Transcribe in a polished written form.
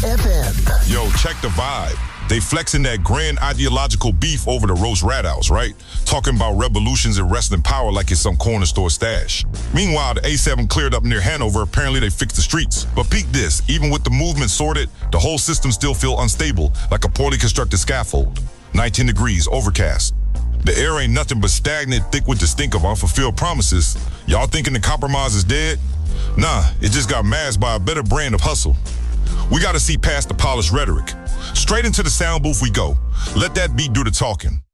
FM. Yo, check the vibe. They flexing that grand ideological beef over the roast rat house, right? Talking about revolutions and wrestling power like it's some corner store stash. Meanwhile, the A7 cleared up near Hanover. Apparently they fixed the streets. But peek this, even with the movement sorted, the whole system still feel unstable, like a poorly constructed scaffold. 19 degrees, overcast. The air ain't nothing but stagnant, thick with the stink of unfulfilled promises. Y'all thinking the compromise is dead? Nah, it just got masked by a better brand of hustle. We gotta see past the polished rhetoric. Straight into the sound booth we go. Let that beat do the talking.